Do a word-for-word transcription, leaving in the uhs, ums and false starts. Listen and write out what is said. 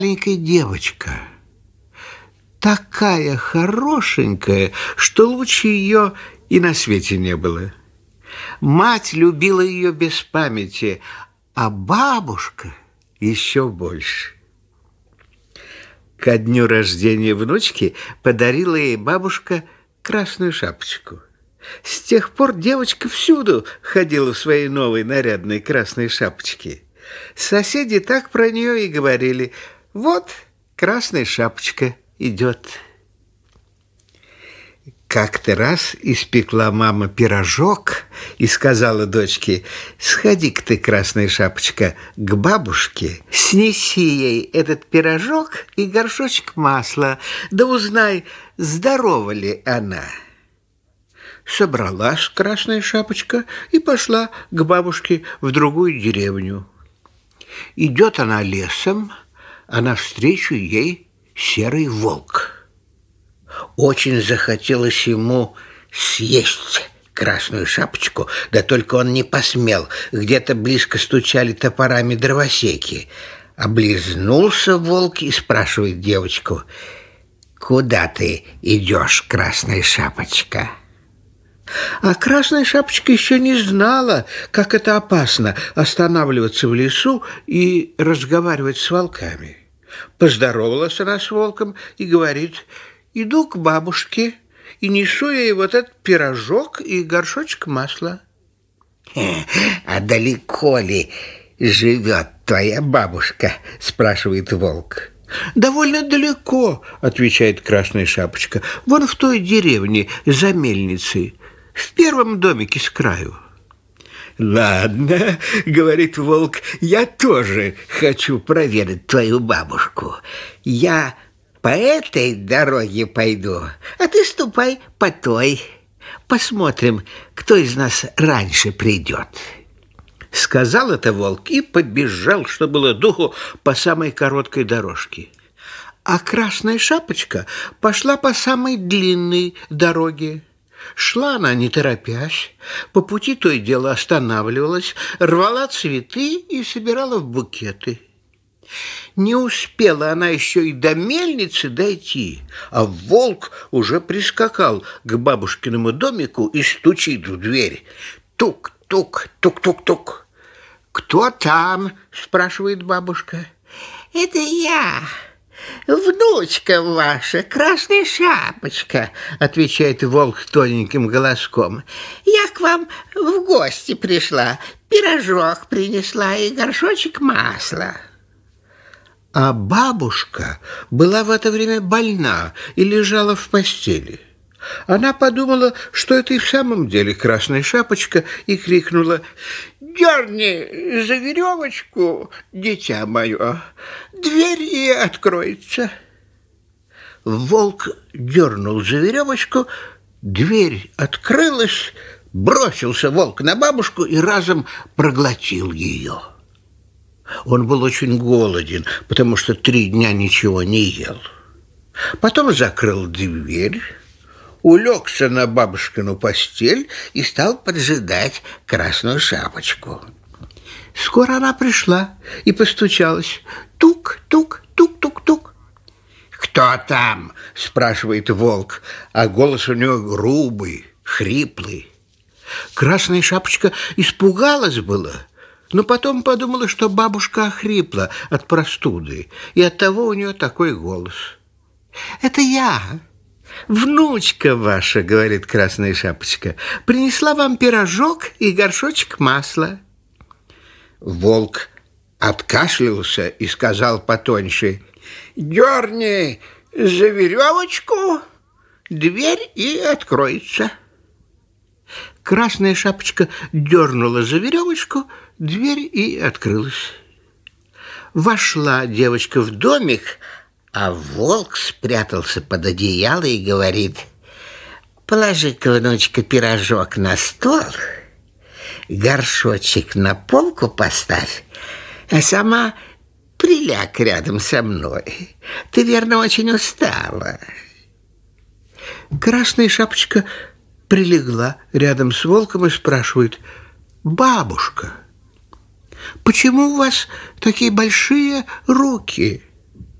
маленькая девочка, такая хорошенькая, что лучше ее и на свете не было. Мать любила ее без памяти, а бабушка еще больше. Ко дню рождения внучки подарила ей бабушка красную шапочку. С тех пор девочка всюду ходила в своей новой нарядной красной шапочке. Соседи так про нее и говорили: вот красная шапочка идет. Как-то раз испекла мама пирожок и сказала дочке: сходи-ка ты, красная шапочка, к бабушке, снеси ей этот пирожок и горшочек масла, да узнай, здорова ли она. Собралась красная шапочка и пошла к бабушке в другую деревню. Идет она лесом, а навстречу ей серый волк. Очень захотелось ему съесть красную шапочку, да только он не посмел. Где-то близко стучали топорами дровосеки. Облизнулся волк и спрашивает девочку: куда ты идешь, красная шапочка? А красная шапочка еще не знала, как это опасно останавливаться в лесу и разговаривать с волками. Поздоровалась она с волком и говорит: иду к бабушке и несу ей вот этот пирожок и горшочек масла. А далеко ли живет твоя бабушка? Спрашивает волк. Довольно далеко, отвечает красная шапочка. Вон в той деревне за мельницей, в первом домике с краю. Ладно, говорит волк, я тоже хочу проведать твою бабушку. Я по этой дороге пойду, а ты ступай по той. Посмотрим, кто из нас раньше придет. Сказал это волк и побежал, что было духу, по самой короткой дорожке. А красная шапочка пошла по самой длинной дороге. Шла она, не торопясь, по пути то и дело останавливалась, рвала цветы и собирала в букеты. Не успела она еще и до мельницы дойти, а волк уже прискакал к бабушкиному домику и стучит в дверь. Тук-тук, тук-тук-тук. «Кто там?» – спрашивает бабушка. «Это я, внучка ваша, красная шапочка», – отвечает волк тоненьким голоском. «Я к вам в гости пришла, пирожок принесла и горшочек масла». А бабушка была в это время больна и лежала в постели. Она подумала, что это и в самом деле красная шапочка, и крикнула: «Дерни за веревочку, дитя мое, дверь и откроется». Волк дернул за веревочку, дверь открылась, бросился волк на бабушку и разом проглотил ее. Он был очень голоден, потому что три дня ничего не ел. Потом закрыл дверь, улегся на бабушкину постель и стал поджидать красную шапочку. Скоро она пришла и постучалась. Тук-тук-тук-тук-тук. «Кто там?» – спрашивает волк, а голос у него грубый, хриплый. Красная шапочка испугалась было, но потом подумала, что бабушка охрипла от простуды, и оттого у нее такой голос. «Это я, внучка ваша, — говорит красная шапочка, — принесла вам пирожок и горшочек масла». Волк откашлялся и сказал потоньше: «Дерни за веревочку, дверь и откроется». Красная шапочка дернула за веревочку, дверь и открылась. Вошла девочка в домик, а волк спрятался под одеяло и говорит: «Положи-ка, внучка, пирожок на стол, горшочек на полку поставь, а сама приляг рядом со мной. Ты, верно, очень устала». Красная шапочка прилегла рядом с волком и спрашивает: «Бабушка, почему у вас такие большие руки?»